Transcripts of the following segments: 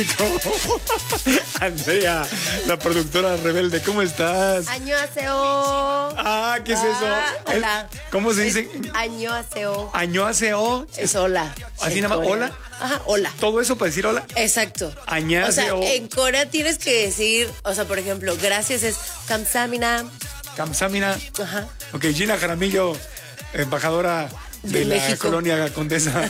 Andrea, la productora rebelde, ¿cómo estás? Añoaseo. ¿Qué es eso? Hola. ¿Cómo se dice? Añoaseo. Añoaseo. Es hola. ¿Así nada más? ¿Hola? Ajá, hola. ¿Todo eso para decir hola? Exacto. Añaseo. O sea, en Corea tienes que decir, o sea, por ejemplo, gracias es kamsamina. Kamsamina. Ajá. Ok, Gina Jaramillo, embajadora de la México. colonia Condesa.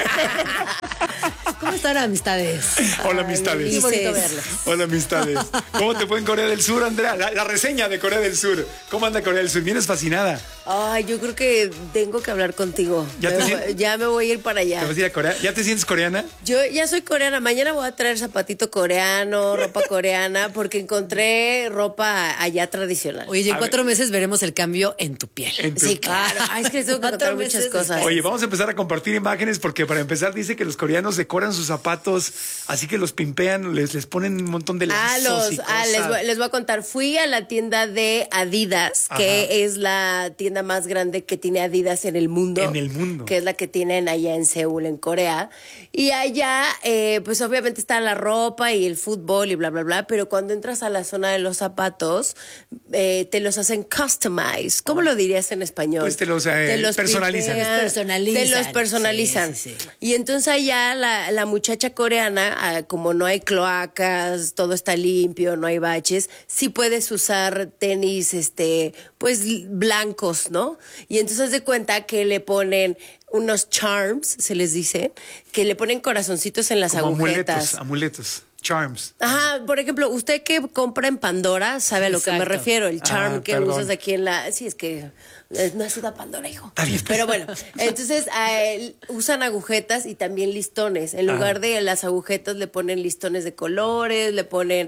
¿Cómo están, amistades? Hola, amistades. Qué bonito verlos. Hola, amistades. ¿Cómo te fue en Corea del Sur, Andrea? La reseña de Corea del Sur. ¿Cómo anda Corea del Sur? Vienes fascinada. Ay, yo creo que tengo que hablar contigo. Ya me voy a ir para allá. ¿Te vas a ir a Corea? ¿Ya te sientes coreana? Yo ya soy coreana. Mañana voy a traer zapatito coreano, ropa coreana, porque encontré ropa allá tradicional. Oye, en A 4 meses veremos el cambio en tu piel. En tu- Sí, claro. Ay, es que les tengo que 4 contar muchas meses cosas. Oye, vamos a empezar a compartir imágenes porque para empezar dice que los coreanos decoran sus zapatos, así que los pimpean, les ponen un montón de lazos y cosas. Les voy a contar. Fui a la tienda de Adidas, Ajá. que es la tienda más grande que tiene Adidas en el mundo. En el mundo. Que es la que tienen allá en Seúl, en Corea. Y allá, pues obviamente está la ropa y el fútbol y bla, bla, bla. Pero cuando entras a la zona de los zapatos, te los hacen customize. ¿Cómo lo dirías en español? Pues te los personalizan. pimpean, Personalizan. Te los personalizan. Sí, sí. Y entonces allá la muchacha coreana, como no hay cloacas, todo está limpio, no hay baches, sí puedes usar tenis, pues blancos, ¿no? Y entonces haz de cuenta que le ponen unos charms, se les dice, que le ponen corazoncitos en las Como agujetas. amuletos, charms. Ajá, por ejemplo, usted que compra en Pandora sabe a lo que me Exacto. refiero, el charm que perdón. usas aquí en la... Sí, es que no es una Pandora, hijo. Está bien. Pero bueno, entonces usan agujetas y también listones. En lugar de las agujetas le ponen listones de colores, le ponen,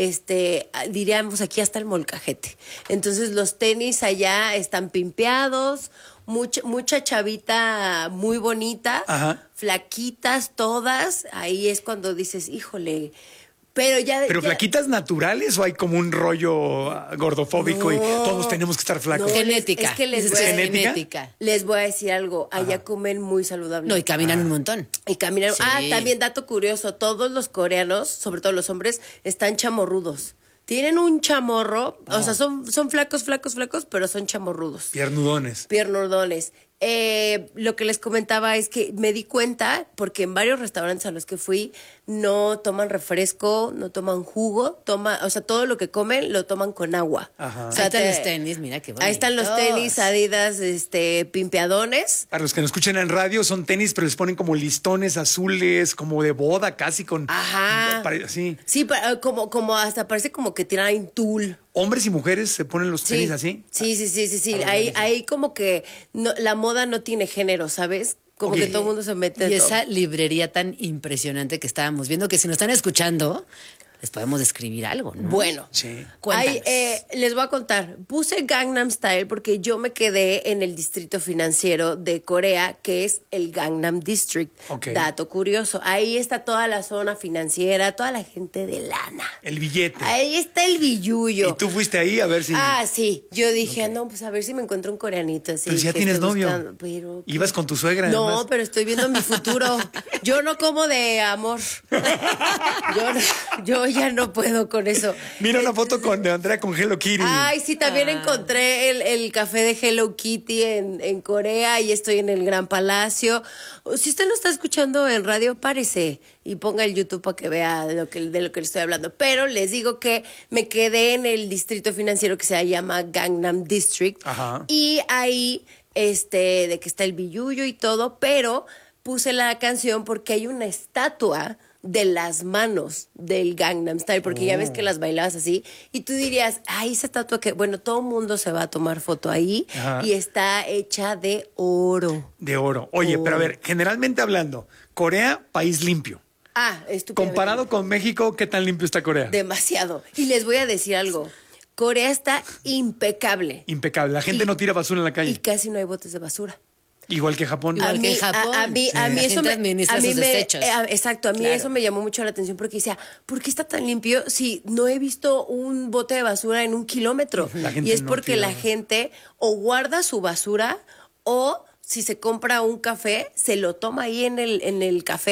diríamos aquí hasta el molcajete. Entonces los tenis allá están pimpeados, mucha chavita muy bonita, Ajá. flaquitas todas. Ahí es cuando dices, híjole, pero ya... ¿Pero ya- flaquitas naturales o hay como un rollo gordofóbico y No. todos tenemos que estar flacos? No, Genética. es que les ¿Es voy a- genética? Les voy a decir algo, allá comen muy saludable. No, y caminan un montón. Y caminan. Sí. También dato curioso, todos los coreanos, sobre todo los hombres, están chamorrudos. Tienen un chamorro, o sea, son flacos, pero son chamorrudos. Piernudones. Piernudones. Lo que les comentaba es que me di cuenta, porque en varios restaurantes a los que fui no toman refresco, no toman jugo, o sea, todo lo que comen lo toman con agua. Ajá. O sea, Ahí están los tenis, mira qué bonito. Ahí están los tenis Adidas, pimpeadones. Para los que nos escuchan en radio, son tenis, pero les ponen como listones azules, como de boda, casi con... Ajá. Sí. Sí, como hasta parece como que tienen tul. Hombres y mujeres se ponen los tenis así. Sí. Ahí como que la moda no tiene género, ¿sabes? Como Ok. que todo el mundo se mete en Y todo. esa librería tan impresionante que estábamos viendo, que si nos están escuchando, les podemos describir algo, ¿no? Bueno, Sí. Cuéntanos. les voy a contar. Puse Gangnam Style porque yo me quedé en el distrito financiero de Corea, que es el Gangnam District. Ok. Dato curioso. Ahí está toda la zona financiera, toda la gente de lana. El billete. Ahí está el billullo. Y tú fuiste ahí a ver si... Sí. Yo dije, no, pues a ver si me encuentro un coreanito así. Pero si ya que tienes esté novio. buscando, pero... Ibas con tu suegra, No, además. pero estoy viendo mi futuro. Yo no como de amor. Yo ya no puedo con eso. Mira una foto de Andrea con Hello Kitty. Ay, sí, también encontré el café de Hello Kitty en Corea y estoy en el Gran Palacio. Si usted lo está escuchando en radio, párese y ponga el YouTube para que vea de lo que le estoy hablando. Pero les digo que me quedé en el distrito financiero que se llama Gangnam District. Ajá. Y ahí, de que está el billullo y todo, pero puse la canción porque hay una estatua de las manos del Gangnam Style, porque ya ves que las bailabas así, y tú dirías, ay, esa estatua que, bueno, todo el mundo se va a tomar foto ahí, Ajá. y está hecha de oro. De oro. Oye, pero a ver, generalmente hablando, Corea, país limpio. Estupidamente. Comparado con México, ¿qué tan limpio está Corea? Demasiado. Y les voy a decir algo, Corea está impecable. Impecable. La gente no tira basura en la Y calle. casi no hay botes de basura. Igual que Japón. Igual que en Japón. A mí La eso gente me... administra a mí sus me- desechos. exacto, a mí Claro. eso me llamó mucho la atención porque decía, ¿por qué está tan limpio si no he visto un bote de basura en 1 kilómetro? La gente Y es no porque tira la basura. gente o guarda su basura o si se compra un café, se lo toma ahí en el café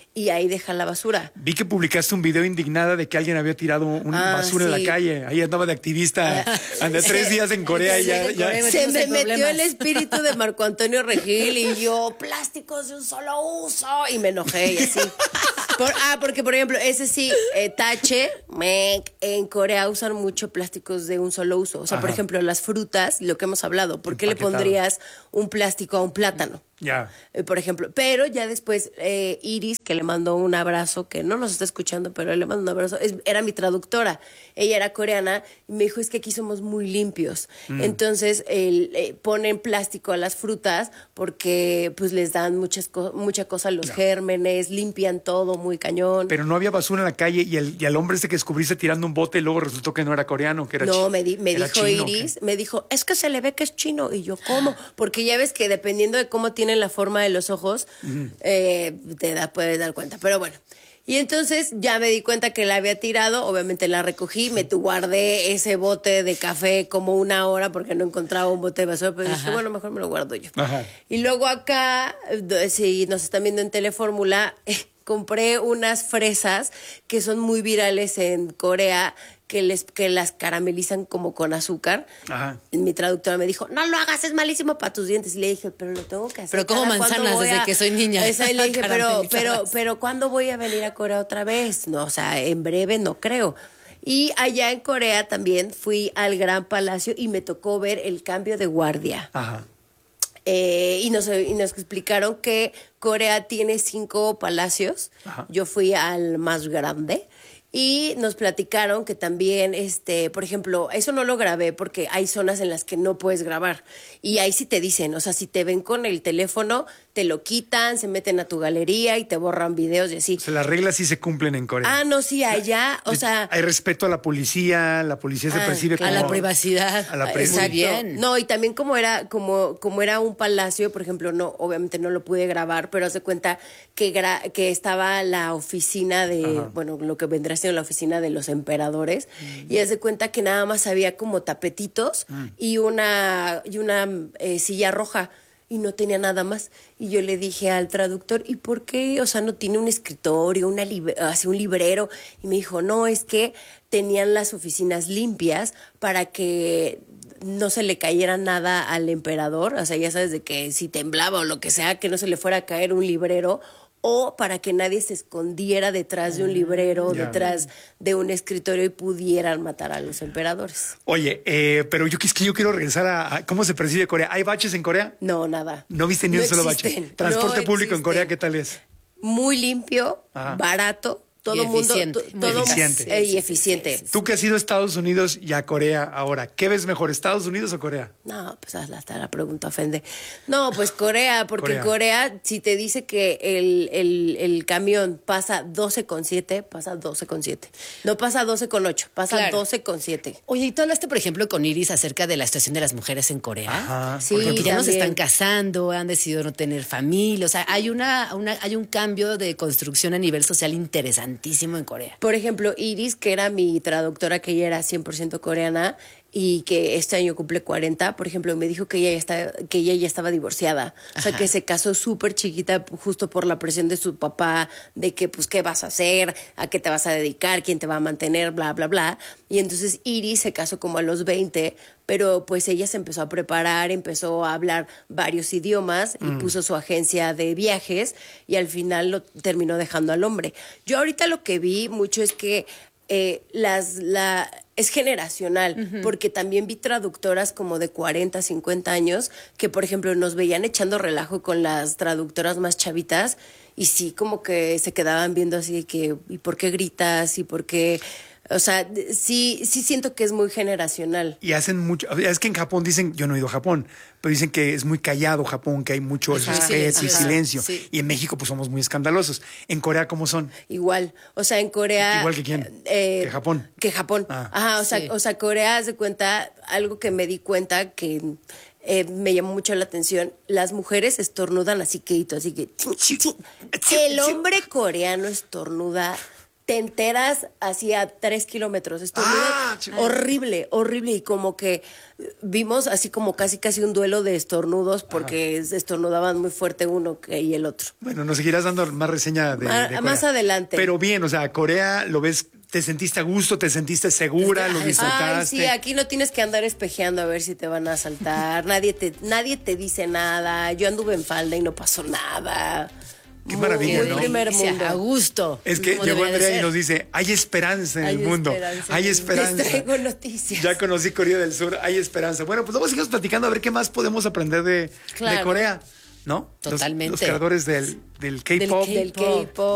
y ahí deja la basura. Vi que publicaste un video indignada de que alguien había tirado una basura en la calle. Ahí andaba de activista. Andé 3 días en Corea y ya. Se me metió el espíritu de Marco Antonio Regil y yo, plásticos de un solo uso. Y me enojé y así. Porque por ejemplo, ese sí, tache, en Corea usan mucho plásticos de un solo uso. O sea, por ejemplo, las frutas, lo que hemos hablado, ¿por qué le pondrías un plástico a un plátano? Ya. Por ejemplo, pero ya después Iris, que le mandó un abrazo, que no nos está escuchando, pero le mando un abrazo, era mi traductora. Ella era coreana y me dijo, es que aquí somos muy limpios. Entonces ponen plástico a las frutas porque pues les dan mucha cosa los gérmenes, limpian todo muy cañón. Pero no había basura en la calle y al hombre que descubriste tirando un bote y luego resultó que no era coreano, que era No, me dijo chino, Iris, me dijo, es que se le ve que es chino. Y yo, ¿cómo? Porque ya ves que dependiendo de cómo tienen la forma de los ojos, puedes dar cuenta. Pero bueno. Y entonces ya me di cuenta que la había tirado, obviamente la recogí, me guardé ese bote de café como 1 hora porque no encontraba un bote de basura, pero dije, bueno, mejor me lo guardo yo. Ajá. Y luego acá, si nos están viendo en Telefórmula, compré unas fresas que son muy virales en Corea, que las caramelizan como con azúcar. Ajá. Mi traductora me dijo, no lo hagas, es malísimo para tus dientes. Y le dije, pero lo tengo que hacer. Pero como manzanas desde que soy niña. Y le dije, pero ¿cuándo voy a venir a Corea otra vez? No, o sea, en breve no creo. Y allá en Corea también fui al Gran Palacio y me tocó ver el cambio de guardia. Ajá. Y nos explicaron que Corea tiene 5 palacios. Ajá. Yo fui al más grande. Y nos platicaron que también, por ejemplo, eso no lo grabé porque hay zonas en las que no puedes grabar. Y ahí sí te dicen, o sea, si te ven con el teléfono, te lo quitan, se meten a tu galería y te borran videos y así. O sea, las reglas sí se cumplen en Corea. No, sí, allá, o sea... Hay respeto a la policía se percibe como... A la privacidad. A la privacidad. Exacto. Bien. No, y también como era un palacio, por ejemplo, no, obviamente no lo pude grabar, pero haz de cuenta que estaba la oficina de, bueno, lo que vendrá siendo la oficina de los emperadores, y haz de cuenta que nada más había como tapetitos y una silla roja, y no tenía nada más. Y yo le dije al traductor, ¿y por qué? O sea, no tiene un escritorio, un librero. Y me dijo, no, es que tenían las oficinas limpias para que no se le cayera nada al emperador. O sea, ya sabes, de que si temblaba o lo que sea, que no se le fuera a caer un librero, o para que nadie se escondiera detrás de un librero, detrás de un escritorio y pudieran matar a los emperadores. Oye, pero yo quiero regresar a cómo se percibe Corea. ¿Hay baches en Corea? No, nada. ¿No viste ni un solo bache? ¿Transporte público en Corea qué tal es? Muy limpio, barato. Todo mundo eficiente. Y eficiente. Tú que has ido a Estados Unidos y a Corea ahora, ¿qué ves mejor, Estados Unidos o Corea? No, pues hasta la pregunta ofende. No, pues Corea, porque en Corea, si te dice que el camión pasa 12,7, pasa 12,7. No pasa 12,8, pasa 12,7. Oye, y tú hablaste, por ejemplo, con Iris acerca de la situación de las mujeres en Corea. Ajá, sí, porque ya no se también están casando, han decidido no tener familia. O sea, hay un cambio de construcción a nivel social interesante en Corea. Por ejemplo, Iris, que era mi traductora, que ella era 100% coreana y que este año cumple 40, por ejemplo, me dijo que ella ya estaba divorciada. O sea, que se casó súper chiquita justo por la presión de su papá, de que, pues, ¿qué vas a hacer? ¿A qué te vas a dedicar? ¿Quién te va a mantener? Bla, bla, bla. Y entonces Iris se casó como a los 20, pero pues ella se empezó a preparar, empezó a hablar varios idiomas y puso su agencia de viajes y al final lo terminó dejando al hombre. Yo ahorita lo que vi mucho es que es generacional, porque también vi traductoras como de 40, 50 años que, por ejemplo, nos veían echando relajo con las traductoras más chavitas y sí, como que se quedaban viendo así de que, ¿y por qué gritas? ¿Y por qué...? O sea, sí siento que es muy generacional. Y hacen mucho, es que en Japón dicen, yo no he ido a Japón, pero dicen que es muy callado Japón, que hay mucho respeto y silencio. Sí. Y en México pues somos muy escandalosos. ¿En Corea cómo son? Igual, o sea, en Corea... ¿Igual que quién? Que Japón. Que Japón. Ajá, o sea, Corea, haz de cuenta, algo que me di cuenta que... me llamó mucho la atención, las mujeres estornudan así que... El hombre coreano estornuda te enteras así a 3 kilómetros. Estornudan horrible, horrible. Y como que vimos así como casi un duelo de estornudos porque estornudaban muy fuerte uno y el otro. Bueno, nos seguirás dando más reseña de Corea. Más adelante. Pero bien, o sea, Corea lo ves, te sentiste a gusto, te sentiste segura, lo disfrutaste. Ay, sí, aquí no tienes que andar espejeando a ver si te van a asaltar. nadie te dice nada. Yo anduve en falda y no pasó nada. Qué maravilla, muy ¿no? primer mundo. A gusto. Es que llegó Andrea y nos dice, hay esperanza en el mundo. Hay esperanza. Les traigo noticias. Ya conocí Corea del Sur, hay esperanza. Bueno, pues luego seguimos platicando a ver qué más podemos aprender de Corea, ¿no? Totalmente. Los creadores del K-pop. Del K-pop.